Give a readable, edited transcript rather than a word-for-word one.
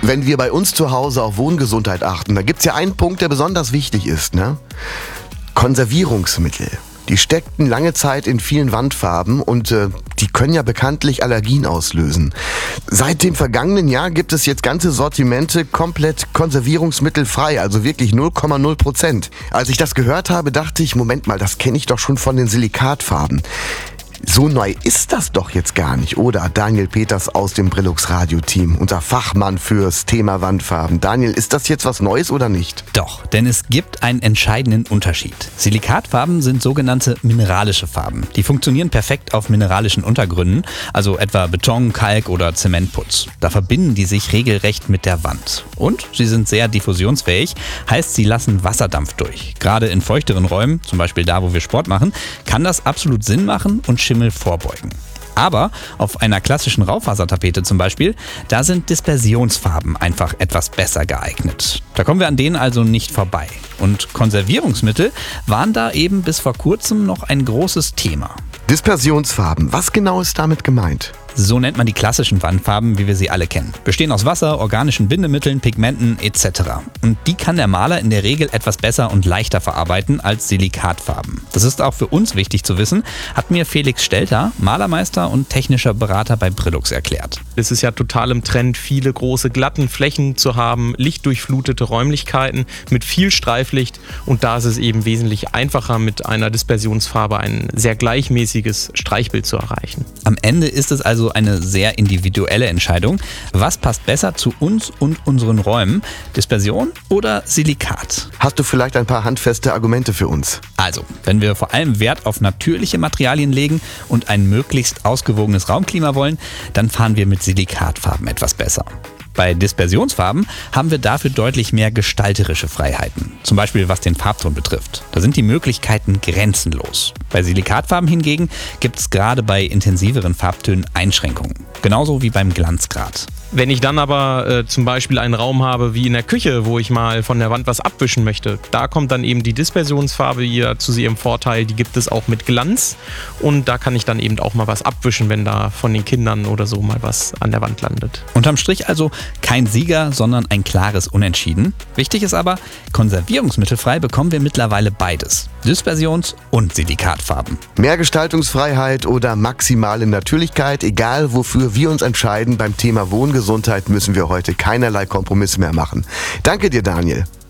Wenn wir bei uns zu Hause auf Wohngesundheit achten, da gibt's ja einen Punkt, der besonders wichtig ist, ne? Konservierungsmittel. Die steckten lange Zeit in vielen Wandfarben und die können ja bekanntlich Allergien auslösen. Seit dem vergangenen Jahr gibt es jetzt ganze Sortimente komplett konservierungsmittelfrei, also wirklich 0,0%. Als ich das gehört habe, dachte ich, Moment mal, das kenne ich doch schon von den Silikatfarben. So neu ist das doch jetzt gar nicht, oder? Daniel Peters aus dem Brillux Radio-Team, unser Fachmann fürs Thema Wandfarben. Daniel, ist das jetzt was Neues oder nicht? Doch, denn es gibt einen entscheidenden Unterschied. Silikatfarben sind sogenannte mineralische Farben. Die funktionieren perfekt auf mineralischen Untergründen, also etwa Beton, Kalk oder Zementputz. Da verbinden die sich regelrecht mit der Wand. Und sie sind sehr diffusionsfähig, heißt, sie lassen Wasserdampf durch. Gerade in feuchteren Räumen, zum Beispiel da, wo wir Sport machen, kann das absolut Sinn machen und Schimmel vorbeugen. Aber auf einer klassischen Raufasertapete zum Beispiel, da sind Dispersionsfarben einfach etwas besser geeignet. Da kommen wir an denen also nicht vorbei. Und Konservierungsmittel waren da eben bis vor kurzem noch ein großes Thema. Dispersionsfarben, was genau ist damit gemeint? So nennt man die klassischen Wandfarben, wie wir sie alle kennen. Bestehen aus Wasser, organischen Bindemitteln, Pigmenten etc. Und die kann der Maler in der Regel etwas besser und leichter verarbeiten als Silikatfarben. Das ist auch für uns wichtig zu wissen, hat mir Felix Stelter, Malermeister und technischer Berater bei Brillux, erklärt. Es ist ja total im Trend, viele große glatten Flächen zu haben, lichtdurchflutete Räumlichkeiten mit viel Streiflicht. Und da ist es eben wesentlich einfacher, mit einer Dispersionsfarbe ein sehr gleichmäßiges Streichbild zu erreichen. Am Ende ist es also eine sehr individuelle Entscheidung. Was passt besser zu uns und unseren Räumen? Dispersion oder Silikat? Hast du vielleicht ein paar handfeste Argumente für uns? Also, wenn wir vor allem Wert auf natürliche Materialien legen und ein möglichst ausgewogenes Raumklima wollen, dann fahren wir mit Silikatfarben etwas besser. Bei Dispersionsfarben haben wir dafür deutlich mehr gestalterische Freiheiten, zum Beispiel was den Farbton betrifft. Da sind die Möglichkeiten grenzenlos. Bei Silikatfarben hingegen gibt es gerade bei intensiveren Farbtönen Einschränkungen, genauso wie beim Glanzgrad. Wenn ich dann aber zum Beispiel einen Raum habe wie in der Küche, wo ich mal von der Wand was abwischen möchte, da kommt dann eben die Dispersionsfarbe hier zu ihrem Vorteil. Die gibt es auch mit Glanz und da kann ich dann eben auch mal was abwischen, wenn da von den Kindern oder so mal was an der Wand landet. Unterm Strich also kein Sieger, sondern ein klares Unentschieden. Wichtig ist aber, konservierungsmittelfrei bekommen wir mittlerweile beides. Dispersions- und Silikatfarben. Mehr Gestaltungsfreiheit oder maximale Natürlichkeit, egal wofür wir uns entscheiden, beim Thema Wohngesundheit müssen wir heute keinerlei Kompromisse mehr machen. Danke dir, Daniel.